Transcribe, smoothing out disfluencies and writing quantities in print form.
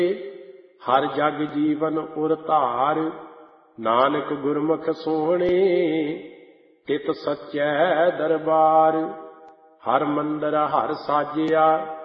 ਹਰ ਜਗ ਜੀਵਨ ਉਰ ਧਾਰ। ਨਾਨਕ ਗੁਰਮੁਖ ਸੋਹਣੇ ਤਿਤ ਸੱਚੈ ਦਰਬਾਰ। ਹਰ ਮੰਦਰ ਹਰ ਸਾਜਿਆ